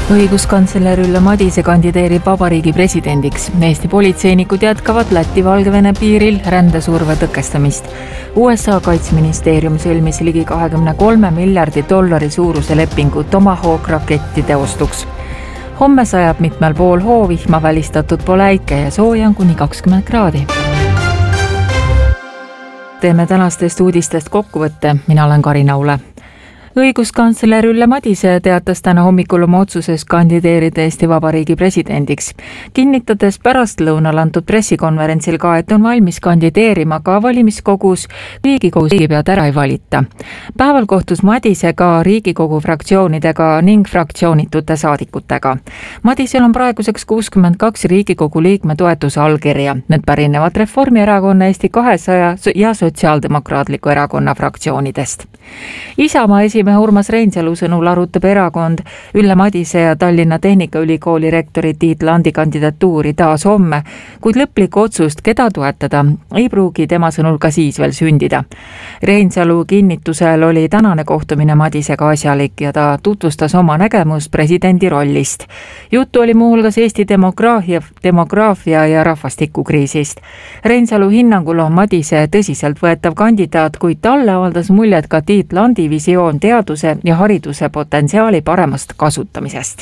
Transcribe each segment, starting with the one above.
Õiguskantsler Ülle Madise kandideerib vabariigi presidendiks. Eesti politseinikud jätkavad Läti-Valgevene piiril rändesurve tõkestamist. USA kaitseministeerium sõlmis ligi $23 miljardi suuruse lepingu Tomahawk rakettide ostuks. Homme sajab mitmel pool hoovihma, välistatud pole äike ja sooja on kuni 20 kraadi. Teeme tänastest uudistest kokkuvõtte. Mina olen Karin Aule. Õiguskantsler Ülle Madise teatas täna hommikul oma otsuses kandideerida Eesti Vabariigi presidendiks. Kinnitades pärastlõunal antud pressikonverentsil ka, et on valmis kandideerima ka valimiskogus, Riigikogus riigipead ära ei valita. Päeval kohtus Madise ka Riigikogu fraktsioonidega ning fraktsioonitute saadikutega. Madisel on praeguseks 62 Riigikogu liikme toetuse allkirja. Need pärinevad Reformierakonna, Eesti 200 ja Sotsiaaldemokraatliku erakonna fraktsioonidest. Isamaa esimehe Urmas Reinsalu sõnul arutab erakond Ülle Madise ja Tallinna Tehnikaülikooli rektori Tiit Landi kandidatuuri taas homme, kuid lõplikku otsust, keda toetada, ei pruugi tema sõnul ka siis veel sündida. Reinsalu kinnitusel oli tänane kohtumine Madisega asjalik ja ta tutvustas oma nägemust presidendi rollist. Juttu oli muuhulgas Eesti demograafia ja rahvastikukriisist. Reinsalu hinnangul on Madise tõsiselt võetav kandidaat, kuid talle avaldas muljet ka Tiit Landi visioon teaduse ja hariduse potentsiaali paremast kasutamisest.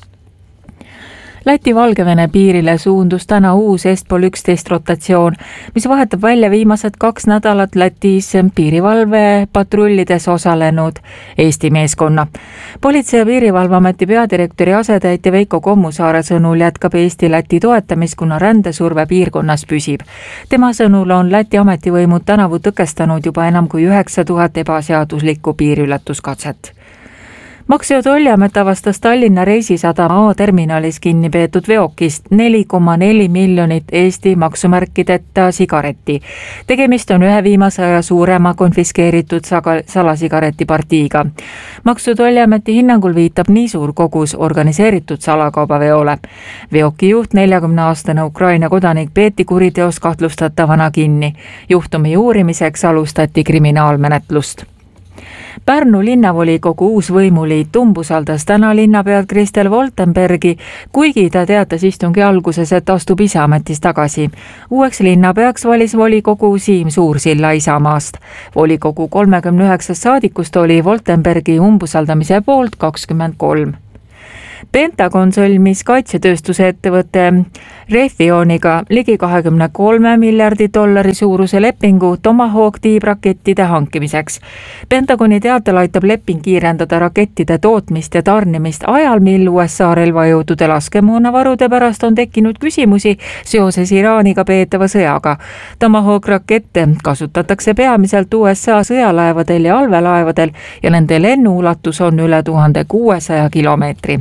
Läti-Valgevene piirile suundus täna uus Est-Pol 11 rotatsioon, mis vahetab välja viimased 2 nädalat Lätis piirivalve patrullides osalenud Eesti meeskonna. Politsei- ja piirivalveameti peadirektori asetäitja Veiko Kommusaare sõnul jätkab Eesti Läti toetamist, kuna rändesurve piirkonnas püsib. Tema sõnul on Läti ametivõimud tänavu tõkestanud juba enam kui 9000 ebaseaduslikku piiriületuskatset. Maksu- ja Tolliamet avastas Tallinna Reisisadama A-terminalis kinni peetud veokist 4,4 miljonit Eesti maksumärkideta sigaretti. Tegemist on ühe viimase aja suurema konfiskeeritud salasigareti partiiga. Maksu- ja Tolliameti hinnangul viitab nii suur kogus organiseeritud salakaubaveole. Veoki juht 40-aastane Ukraina kodanik peeti kuriteos kahtlustatavana kinni. Juhtumi uurimiseks alustati kriminaalmenetlust. Pärnu linnavolikogu uus võimuliit umbusaldas täna linnapead Kristel Woltenbergi, kuigi ta teatas istungi alguses, et astub ise ametist tagasi. Uueks linnapeaks valis volikogu Siim Suursilla Isamaast. Volikogu 39 saadikust oli Woltenbergi umbusaldamise poolt 23. Pentagon sõlmis kaitsetööstuse ettevõtte Raytheoniga ligi $23 miljardi suuruse lepingu Tomahawk tiibrakettide hankimiseks. Pentagoni teatel aitab leping kiirendada rakettide tootmist ja tarnimist ajal, mil USA relvajõudude laskemoonavarude pärast on tekkinud küsimusi seoses Iraaniga peetava sõjaga. Tomahawk rakette kasutatakse peamiselt USA sõjalaevadel ja allveelaevadel ja nende lennuulatus on üle 1600 kilomeetri.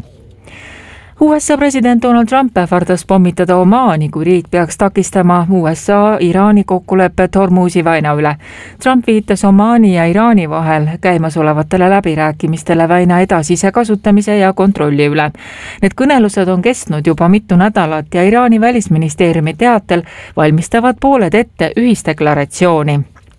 USA president Donald Trump ähvardas pommitada Omaani, kui riik peaks takistama USA-Iraani kokkulepet Hormuzi väina üle. Trump viitas Omaani ja Iraani vahel käimasolevatele läbirääkimistele väina edasise kasutamise ja kontrolli üle. Need kõnelused on kestnud juba mitu nädalat ja Iraani välisministeeriumi teatel valmistavad pooled ette ühisdeklaratsiooni.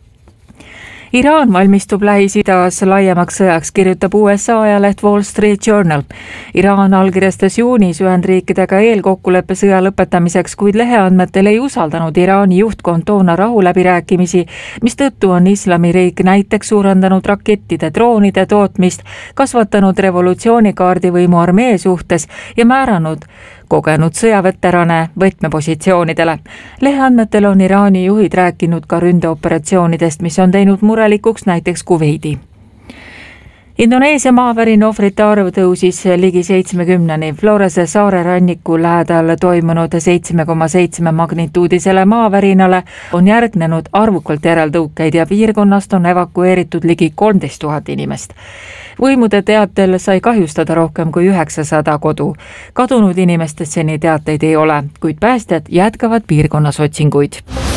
Iraan valmistub Lähis-Idas laiemaks sõjaks, kirjutab USA ajaleht Wall Street Journal. Iraan allkirjastas juunis Ühendriikidega eelkokkuleppe sõja lõpetamiseks, kuid leheandmetel ei usaldanud Iraani juhtkond toona rahuläbirääkimisi, mistõttu on Islamiriik näiteks suurendanud rakettide, droonide tootmist, kasvatanud revolutsioonikaardivõimu armee suhtes ja määranud kogenud sõjaveterane võtmepositsioonidele. Leheandmetel on Iraani juhid rääkinud ka ründeoperatsioonidest, mis on teinud murelikuks näiteks Kuveidi. Indoneesia maavärin ohvrite arv tõusis ligi 70-ni. Florese saare ranniku lähedal toimunud 7,7 magnituudisele maavärinale on järgnenud arvukalt järeltõukeid ja piirkonnast on evakueeritud ligi 13 000 inimest. Võimude teatel sai kahjustada rohkem kui 900 kodu. Kadunud inimestest seni teateid ei ole, kuid päästjad jätkavad piirkonnas otsinguid.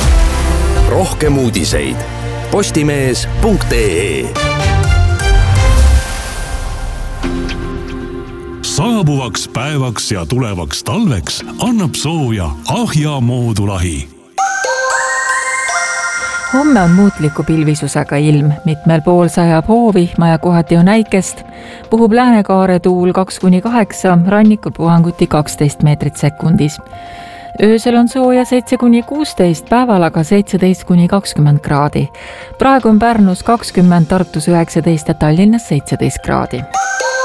Rohkem uudiseid postimees.ee. Saabuvaks päevaks ja tulevaks talveks annab sooja Ahja moodulahi. homme on muutliku pilvisusega ilm, mitmel pool sajab hoovihma ja kohati on äikest. Puhub läänekaare tuul 2-8, rannikul puhanguti 12 meetrit sekundis. Öösel on sooja 7-16, päeval aga 17-20 kraadi. Praegu on Pärnus 20, Tartus 19 ja Tallinnas 17 kraadi.